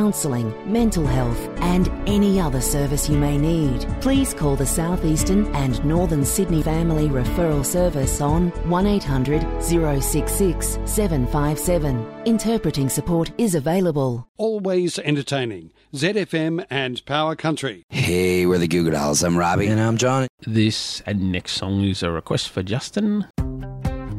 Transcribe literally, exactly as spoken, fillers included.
counselling, mental health and any other service you may need. Please call the South Eastern and Northern Sydney Family Referral Service on one eight hundred, zero six six, seven five seven. Interpreting support is available. Always entertaining. Z F M and Power Country. Hey, we're the Goo Goo Dolls. I'm Robbie. And I'm Johnny. This and next song is a request for Justin.